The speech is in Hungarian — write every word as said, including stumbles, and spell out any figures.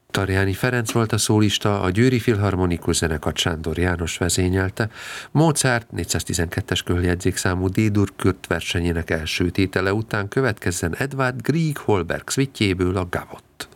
Tarjáni Ferenc volt a szólista, a Győri Filharmonikus Zenekart Sándor János vezényelte. Mozart négyszáztizenkettes körjegyzékszámú D-dur Kürt versenyének első tétele után következzen Edvard Grieg Holberg szvittjéből a Gavotte.